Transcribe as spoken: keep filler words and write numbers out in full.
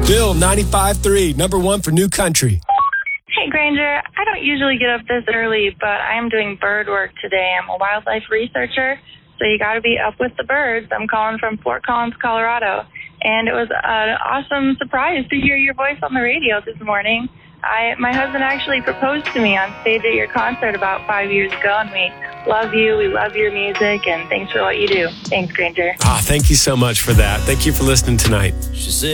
Bill, ninety-five point three, number one for New Country. Hey, Granger. I don't usually get up this early, but I am doing bird work today. I'm a wildlife researcher, so you got to be up with the birds. I'm calling from Fort Collins, Colorado, and it was an awesome surprise to hear your voice on the radio this morning. I, my husband actually proposed to me on stage at your concert about five years ago, and we love you, we love your music, and thanks for what you do. Thanks, Granger. Ah, thank you so much for that. Thank you for listening tonight. She said